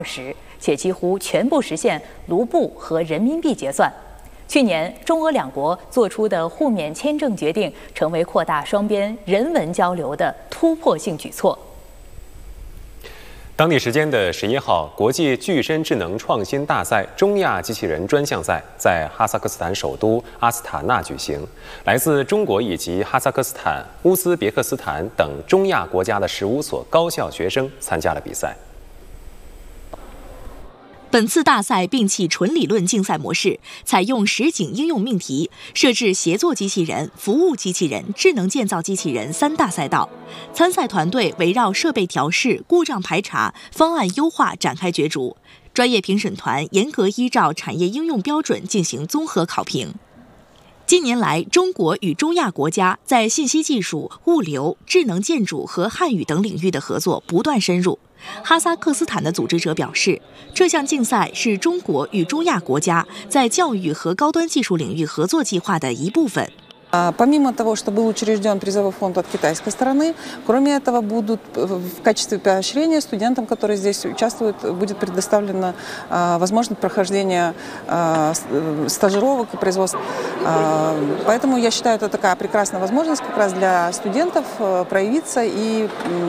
时，且几乎全部实现卢布和人民币结算。去年，中俄两国做出的互免签证决定，成为扩大双边人文交流的突破性举措。 当地时间的11号，国际具身智能创新大赛中亚机器人专项赛在哈萨克斯坦首都阿斯塔纳举行。来自中国以及哈萨克斯坦、乌兹别克斯坦等中亚国家的15所高校学生参加了比赛。 本次大赛摒弃纯理论竞赛模式，采用实景应用命题，设置协作机器人、服务机器人、智能建造机器人3大赛道。参赛团队围绕设备调试、故障排查、方案优化展开角逐，专业评审团严格依照产业应用标准进行综合考评。近年来，中国与中亚国家在信息技术、物流、智能建筑和汉语等领域的合作不断深入。哈萨克斯坦的组织者表示，这项竞赛是中国与中亚国家在教育和高端技术领域合作计划的一部分。 Помимо того, что был учрежден призовой фонд от китайской стороны, кроме этого будут в качестве поощрения студентам, которые здесь участвуют, будет предоставлена возможность прохождения стажировок и производств. Поэтому я считаю, это такая прекрасная возможность как раз для студентов проявиться и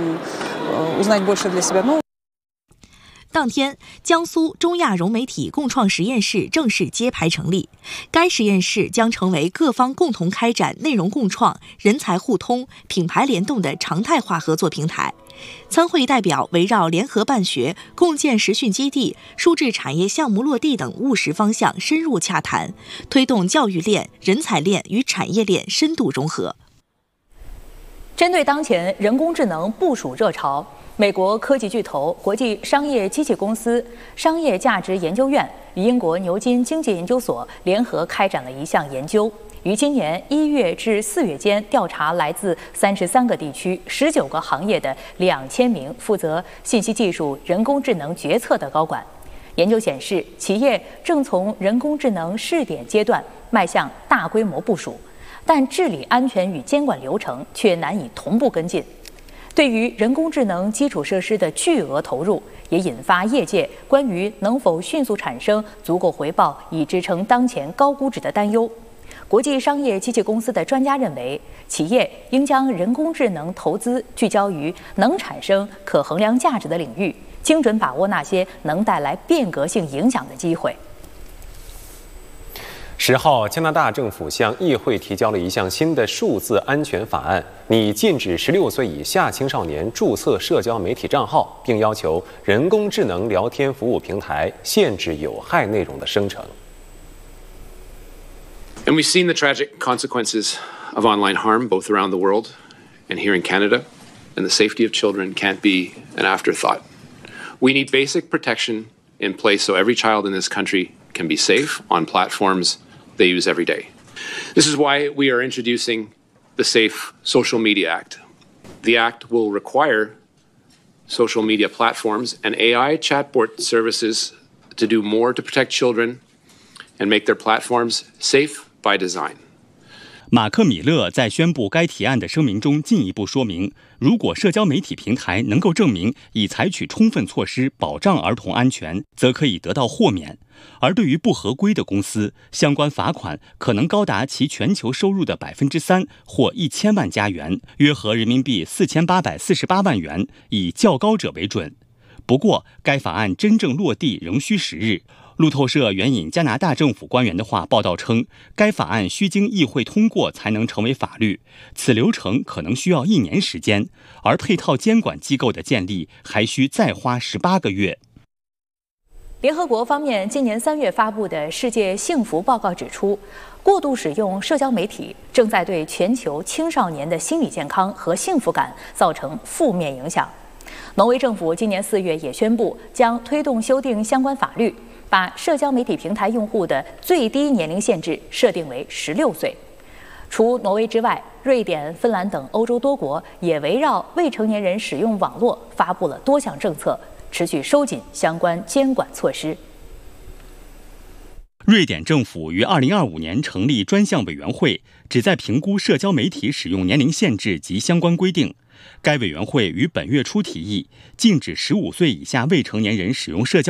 узнать больше для себя нового. 当天，江苏中亚融媒体共创实验室正式揭牌成立。该实验室将成为各方共同开展内容共创、人才互通、品牌联动的常态化合作平台。参会代表围绕联合办学、共建实训基地、数字产业项目落地等务实方向深入洽谈，推动教育链、人才链与产业链深度融合。 针对当前人工智能部署热潮，美国科技巨头、国际商业机器公司商业价值研究院与英国牛津经济研究所联合开展了一项研究，于今年1月至4月间调查来自33个地区、19个行业的2000名负责信息技术、人工智能决策的高管。研究显示，企业正从人工智能试点阶段迈向大规模部署，但治理安全与监管流程却难以同步跟进。对于人工智能基础设施的巨额投入，也引发业界关于能否迅速产生足够回报以支撑当前高估值的担忧。国际商业机器公司的专家认为，企业应将人工智能投资聚焦于能产生可衡量价值的领域，精准把握那些能带来变革性影响的机会。 10号，加拿大政府向议会提交了一项新的数字安全法案，拟禁止16岁以下青少年注册社交媒体账号，并要求人工智能聊天服务平台限制有害内容的生成。 And we've seen the tragic consequences of online harm both around the world and here in Canada, and the safety of children can't be an afterthought. We need basic protection in place so every child in this country can be safe on platforms they use every day. This is why we are introducing the Safe Social Media Act. The act will require social media platforms and AI chatbot services to do more to protect children and make their platforms safe by design. 马克·米勒在宣布该提案的声明中进一步说明，如果社交媒体平台能够证明已采取充分措施保障儿童安全，则可以得到豁免。而对于不合规的公司，相关罚款可能高达其全球收入的3%或1000万加元，约合人民币4848万元，以较高者为准。不过，该法案真正落地仍需时日。路透社援引加拿大政府官员的话报道称，该法案需经议会通过才能成为法律，此流程可能需要1年时间，而配套监管机构的建立还需再花18个月。 联合国方面今年3月发布的世界幸福报告指出，过度使用社交媒体正在对全球青少年的心理健康和幸福感造成负面影响。挪威政府今年4月也宣布将推动修订相关法律，把社交媒体平台用户的最低年龄限制设定为16岁。除挪威之外，瑞典、芬兰等欧洲多国也围绕未成年人使用网络发布了多项政策，持续收紧相关监管措施。 瑞典政府于2025年成立专项委员会，旨在评估社交媒体使用年龄限制及相关规定。该委员会于本月初提议，禁止15岁以下未成年人使用社交